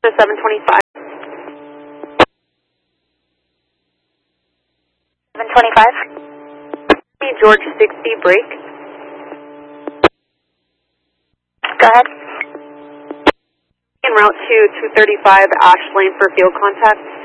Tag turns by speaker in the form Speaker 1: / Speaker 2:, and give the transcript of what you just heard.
Speaker 1: 725.
Speaker 2: 725.
Speaker 1: George 60, break.
Speaker 2: Go ahead.
Speaker 1: En route to 235 Ash Lane for field contact.